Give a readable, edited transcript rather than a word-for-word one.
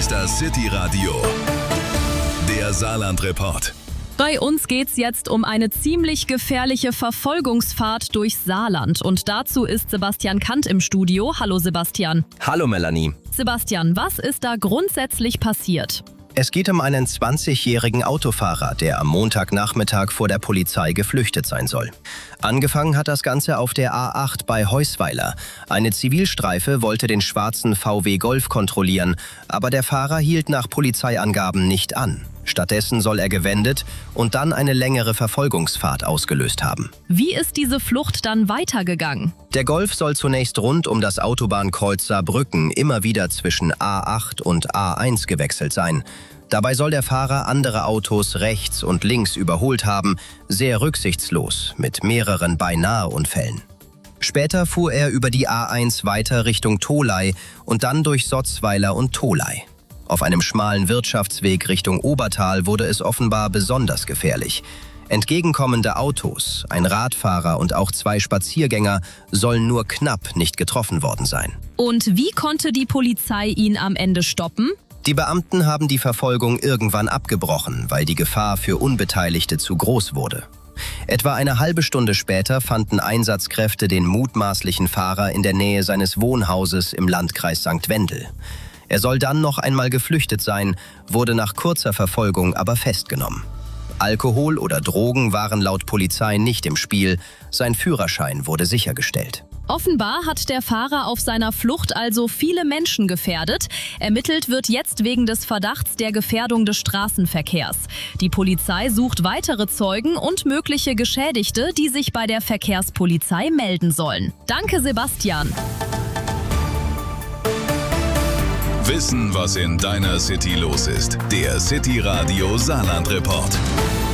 ist das City-Radio, der Saarland-Report. Bei uns geht's jetzt um eine ziemlich gefährliche Verfolgungsfahrt durchs Saarland. Und dazu ist Sebastian Kant im Studio. Hallo Sebastian. Hallo Melanie. Sebastian, was ist da grundsätzlich passiert? Es geht um einen 20-jährigen Autofahrer, der am Montagnachmittag vor der Polizei geflüchtet sein soll. Angefangen hat das Ganze auf der A8 bei Heusweiler. Eine Zivilstreife wollte den schwarzen VW Golf kontrollieren, aber der Fahrer hielt nach Polizeiangaben nicht an. Stattdessen soll er gewendet und dann eine längere Verfolgungsfahrt ausgelöst haben. Wie ist diese Flucht dann weitergegangen? Der Golf soll zunächst rund um das Autobahnkreuz Saarbrücken immer wieder zwischen A8 und A1 gewechselt sein. Dabei soll der Fahrer andere Autos rechts und links überholt haben, sehr rücksichtslos, mit mehreren Beinahe-Unfällen. Später fuhr er über die A1 weiter Richtung Tholey und dann durch Sotzweiler und Tholey. Auf einem schmalen Wirtschaftsweg Richtung Obertal wurde es offenbar besonders gefährlich. Entgegenkommende Autos, ein Radfahrer und auch 2 Spaziergänger sollen nur knapp nicht getroffen worden sein. Und wie konnte die Polizei ihn am Ende stoppen? Die Beamten haben die Verfolgung irgendwann abgebrochen, weil die Gefahr für Unbeteiligte zu groß wurde. Etwa eine halbe Stunde später fanden Einsatzkräfte den mutmaßlichen Fahrer in der Nähe seines Wohnhauses im Landkreis St. Wendel. Er soll dann noch einmal geflüchtet sein, wurde nach kurzer Verfolgung aber festgenommen. Alkohol oder Drogen waren laut Polizei nicht im Spiel, sein Führerschein wurde sichergestellt. Offenbar hat der Fahrer auf seiner Flucht also viele Menschen gefährdet. Ermittelt wird jetzt wegen des Verdachts der Gefährdung des Straßenverkehrs. Die Polizei sucht weitere Zeugen und mögliche Geschädigte, die sich bei der Verkehrspolizei melden sollen. Danke, Sebastian. Wissen, was in deiner City los ist. Der City-Radio Saarland-Report.